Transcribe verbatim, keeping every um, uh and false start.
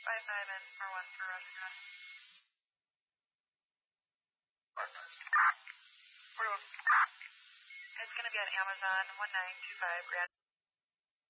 five five and four one for Roger. It's going to be on Amazon one nine two five Grand.